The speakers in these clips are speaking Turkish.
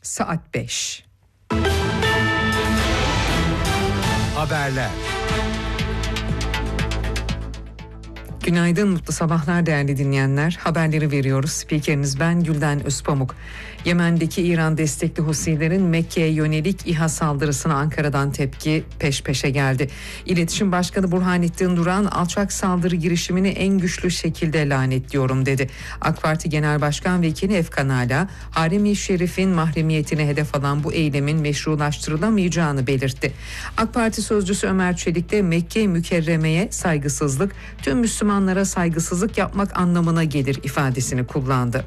Saat 5. Haberler. Günaydın, mutlu sabahlar değerli dinleyenler. Haberleri veriyoruz. Spikeriniz ben Gülden Özpamuk. Yemen'deki İran destekli Husilerin Mekke'ye yönelik İHA saldırısına Ankara'dan tepki peş peşe geldi. İletişim Başkanı Burhanettin Duran alçak saldırı girişimini en güçlü şekilde lanetliyorum dedi. AK Parti Genel Başkan Vekili Efkan Ala, Harem-i Şerif'in mahremiyetine hedef alan bu eylemin meşrulaştırılamayacağını belirtti. AK Parti sözcüsü Ömer Çelik de Mekke Mükerreme'ye saygısızlık, tüm Müslümanlara saygısızlık yapmak anlamına gelir ifadesini kullandı.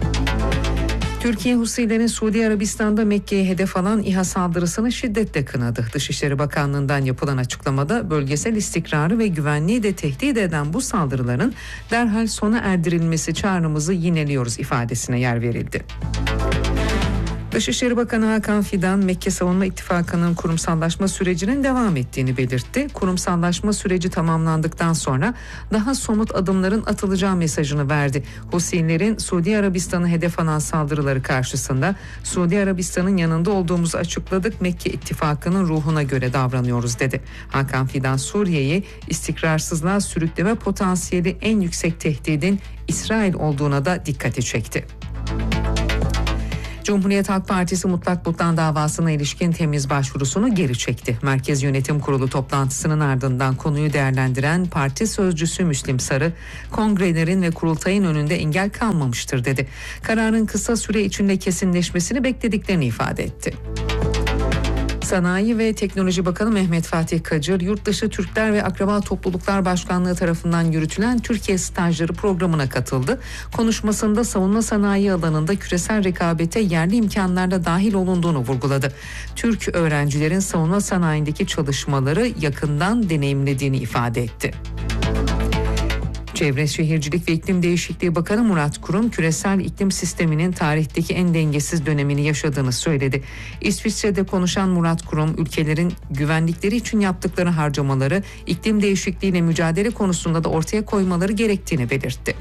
Türkiye Husilerin Suudi Arabistan'da Mekke'ye hedef alan İHA saldırısını şiddetle kınadı. Dışişleri Bakanlığı'ndan yapılan açıklamada bölgesel istikrarı ve güvenliği de tehdit eden bu saldırıların derhal sona erdirilmesi çağrımızı yineliyoruz ifadesine yer verildi. Dışişleri Bakanı Hakan Fidan, Mekke Savunma İttifakı'nın kurumsallaşma sürecinin devam ettiğini belirtti. Kurumsallaşma süreci tamamlandıktan sonra daha somut adımların atılacağı mesajını verdi. Husilerin Suudi Arabistan'ı hedef alan saldırıları karşısında Suudi Arabistan'ın yanında olduğumuzu açıkladık. Mekke İttifakı'nın ruhuna göre davranıyoruz dedi. Hakan Fidan, Suriye'yi istikrarsızlığa sürükleme potansiyeli en yüksek tehdidin İsrail olduğuna da dikkati çekti. Cumhuriyet Halk Partisi mutlak butlan davasına ilişkin temiz başvurusunu geri çekti. Merkez Yönetim Kurulu toplantısının ardından konuyu değerlendiren parti sözcüsü Müslim Sarı, kongrelerin ve kurultayın önünde engel kalmamıştır dedi. Kararın kısa süre içinde kesinleşmesini beklediklerini ifade etti. Sanayi ve Teknoloji Bakanı Mehmet Fatih Kacır, Yurtdışı Türkler ve Akraba Topluluklar Başkanlığı tarafından yürütülen Türkiye Stajları programına katıldı. Konuşmasında savunma sanayi alanında küresel rekabete yerli imkanlarla dahil olunduğunu vurguladı. Türk öğrencilerin savunma sanayindeki çalışmaları yakından deneyimlediğini ifade etti. Çevre, Şehircilik ve İklim Değişikliği Bakanı Murat Kurum, küresel iklim sisteminin tarihteki en dengesiz dönemini yaşadığını söyledi. İsviçre'de konuşan Murat Kurum, ülkelerin güvenlikleri için yaptıkları harcamaları iklim değişikliğiyle mücadele konusunda da ortaya koymaları gerektiğini belirtti.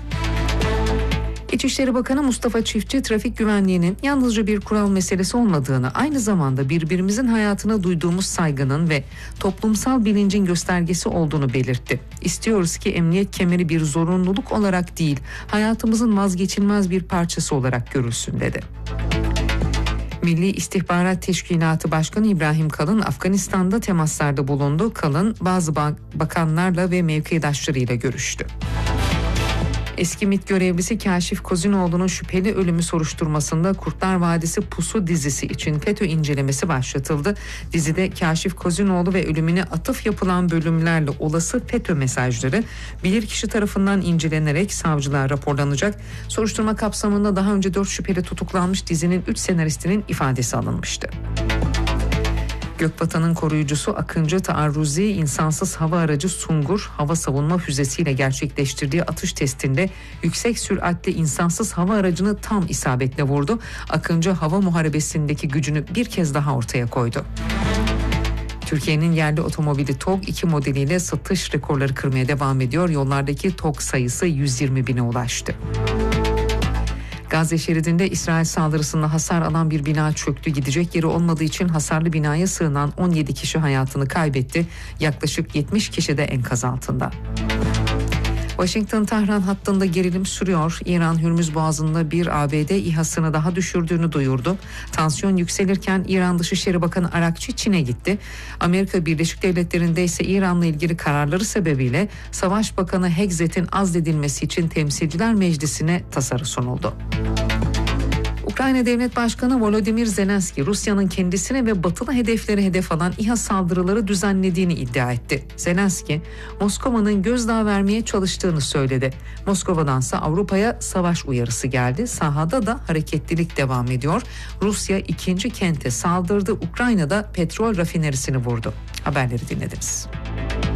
İçişleri Bakanı Mustafa Çiftçi, trafik güvenliğinin yalnızca bir kural meselesi olmadığını, aynı zamanda birbirimizin hayatına duyduğumuz saygının ve toplumsal bilincin göstergesi olduğunu belirtti. İstiyoruz ki emniyet kemeri bir zorunluluk olarak değil, hayatımızın vazgeçilmez bir parçası olarak görülsün dedi. Milli İstihbarat Teşkilatı Başkanı İbrahim Kalın, Afganistan'da temaslarda bulundu. Kalın, bazı bakanlarla ve mevkidaşlarıyla görüştü. Eski MİT görevlisi Kaşif Kozinoğlu'nun şüpheli ölümü soruşturmasında Kurtlar Vadisi Pusu dizisi için FETÖ incelemesi başlatıldı. Dizide Kaşif Kozinoğlu ve ölümüne atıf yapılan bölümlerle olası FETÖ mesajları bilirkişi tarafından incelenerek savcılığa raporlanacak. Soruşturma kapsamında daha önce 4 şüpheli tutuklanmış dizinin 3 senaristinin ifadesi alınmıştı. Gökbatan'ın koruyucusu Akıncı taarruzi insansız hava aracı Sungur hava savunma füzesiyle gerçekleştirdiği atış testinde yüksek süratli insansız hava aracını tam isabetle vurdu. Akıncı hava muharebesindeki gücünü bir kez daha ortaya koydu. Türkiye'nin yerli otomobili TOG 2 modeliyle satış rekorları kırmaya devam ediyor. Yollardaki TOG sayısı 120 bine ulaştı. Gazze şeridinde İsrail saldırısında hasar alan bir bina çöktü. Gidecek yeri olmadığı için hasarlı binaya sığınan 17 kişi hayatını kaybetti. Yaklaşık 70 kişi de enkaz altında. Washington-Tahran hattında gerilim sürüyor. İran Hürmüz Boğazı'nda bir ABD İHA'sını daha düşürdüğünü duyurdu. Tansiyon yükselirken İran Dışişleri Bakanı Arakçı Çin'e gitti. Amerika Birleşik Devletleri'nde ise İran'la ilgili kararları sebebiyle Savaş Bakanı Hegzet'in azledilmesi için Temsilciler Meclisi'ne tasarı sunuldu. Ukrayna Devlet Başkanı Volodymyr Zelenski, Rusya'nın kendisine ve batılı hedefleri hedef alan İHA saldırıları düzenlediğini iddia etti. Zelenski, Moskova'nın gözdağı vermeye çalıştığını söyledi. Moskova'dansa Avrupa'ya savaş uyarısı geldi. Sahada da hareketlilik devam ediyor. Rusya 2. kente saldırdı. Ukrayna'da petrol rafinerisini vurdu. Haberleri dinlediniz.